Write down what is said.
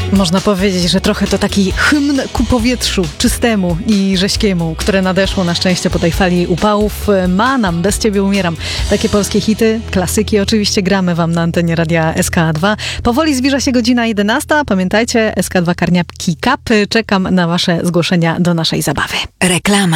Można powiedzieć, że trochę to taki hymn ku powietrzu czystemu i rześkiemu, które nadeszło na szczęście po tej fali upałów. Manam, Bez ciebie umieram. Takie polskie hity, klasyki. Oczywiście gramy wam na antenie radia SK2. Powoli zbliża się godzina 11. Pamiętajcie, SK2 Karniapki Cup. Czekam na wasze zgłoszenia do naszej zabawy. Reklama.